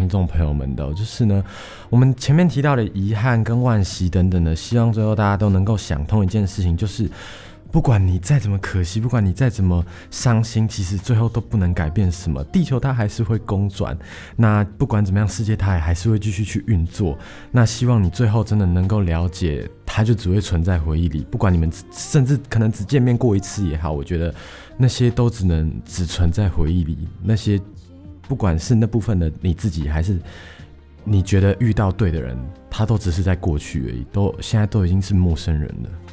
听众朋友们的就是呢，我们前面提到的遗憾跟惋惜等等的，希望最后大家都能够想通一件事情，就是不管你再怎么可惜，不管你再怎么伤心，其实最后都不能改变什么。地球它还是会公转，那不管怎么样，世界它也还是会继续去运作。那希望你最后真的能够了解，它就只会存在回忆里。不管你们甚至可能只见面过一次也好，我觉得那些都只存在回忆里。那些不管是那部分的你自己，还是你觉得遇到对的人，他都只是在过去而已，现在都已经是陌生人了。